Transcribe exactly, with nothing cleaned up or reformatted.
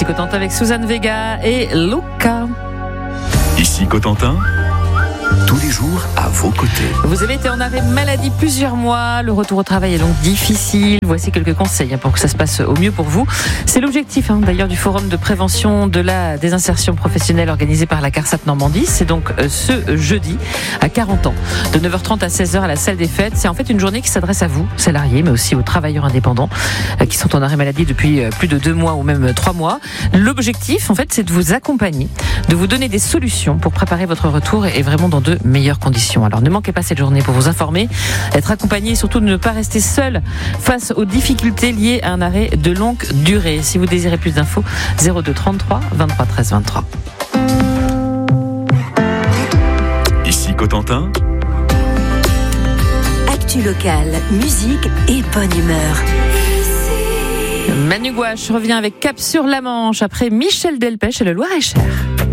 Ici Cotentin avec Suzanne Vega et Luca. Ici Cotentin, tous les jours à vos côtés. Vous avez été en arrêt maladie plusieurs mois, le retour au travail est donc difficile. Voici quelques conseils pour que ça se passe au mieux pour vous. C'est l'objectif hein, d'ailleurs du forum de prévention de la désinsertion professionnelle organisé par la CARSAT Normandie. C'est donc euh, ce jeudi à quarante ans, de neuf heures trente à seize heures à la salle des fêtes. C'est en fait une journée qui s'adresse à vous, salariés, mais aussi aux travailleurs indépendants euh, qui sont en arrêt maladie depuis euh, plus de deux mois ou même trois mois. L'objectif en fait c'est de vous accompagner, de vous donner des solutions pour préparer votre retour et vraiment dans de meilleures conditions. Alors ne manquez pas cette journée pour vous informer, être accompagné et surtout ne pas rester seul face aux difficultés liées à un arrêt de longue durée. Si vous désirez plus d'infos, zéro deux trente-trois vingt-trois treize vingt-trois. Ici Cotentin, actu locale, musique et bonne humeur. Manu Gouache revient avec Cap sur la Manche après Michel Delpech et le Loir-et-Cher.